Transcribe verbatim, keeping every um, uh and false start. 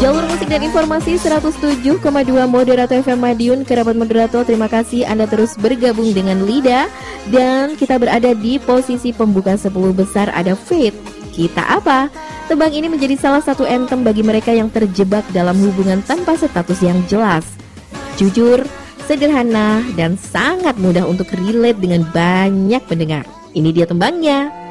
Jalur musik dan informasi seratus tujuh koma dua Moderator F M Madiun. Kerabat Moderator, terima kasih Anda terus bergabung dengan Lida. Dan kita berada di posisi pembuka sepuluh besar, ada Fit. Kita apa? Tembang ini menjadi salah satu anthem bagi mereka yang terjebak dalam hubungan tanpa status yang jelas. Jujur, sederhana, dan sangat mudah untuk relate dengan banyak pendengar. Ini dia tembangnya.